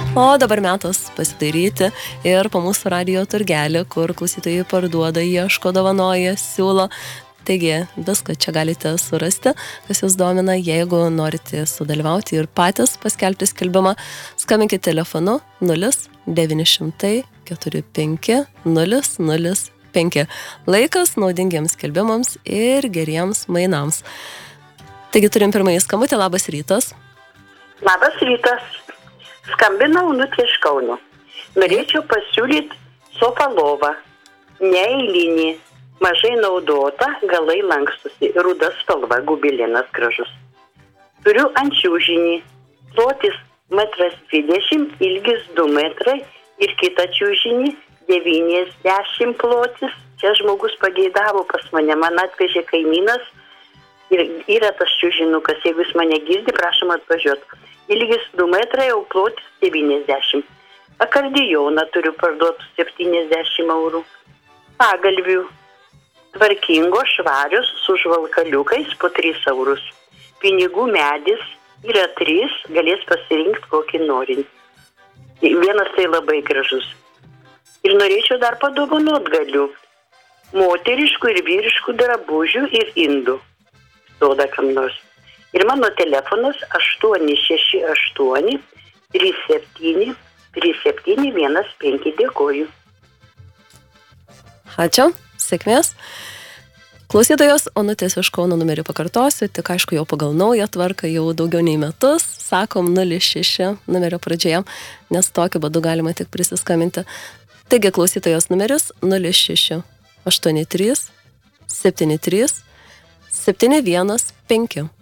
O dabar metas pasidairyti ir po mūsų radijo turgelį, kur klausytojai parduoda, ieško, dovanoja, siūlo. Taigi, viską čia galite surasti, kas jūs domina. Jeigu norite sudalyvauti ir patys paskelbti skelbimą, skambinkite telefonu 0900 45 005. Laikas naudingiems skelbimams ir geriems mainams. Taigi turim pirmąjį skambutį. Labas rytas. Labas rytas. Skambinau Onutė iš Kauno. Norėčiau pasiūlyti sofą lovą. Neeilinį, mažai naudota, galai lankstusi, ruda spalva, gubilinas gražus. Turiu ančiūžinį, plotis 1,20 m, ilgis 2 metrai ir kitą čiūžinį 90 plotis. Čia žmogus pageidavo pas mane, man atvežė kaimynas ir yra tas čiūžinukas, jeigu jis mane girdi, prašom atvažiuoti. Ilgis 2 metrai, o plotis 90. Akordeoną turiu parduoti 70 eurų. Pagalvių tvarkingos, švarios, su žvalkaliukais po 3 eurus. Pinigų medis yra 3, galės pasirinkti kokį norint. Vienas tai labai gražus. Ir norėčiau dar padovanot galiu. Moteriškų ir vyriškų drabužių ir indų. Duoda kam nors. Ir mano telefonas 868 37 37 15. Dėkoju. Ačiū, sėkmės. Klausytojos Onutės iš Kauno numerį pakartosiu, tik aišku jau pagal naują tvarką, jau daugiau nei metus, sakom 06 numerio pradžioje, nes tokiu būdu galima tik prisiskambinti. Taigi klausytojos numeris 06 83 73 715.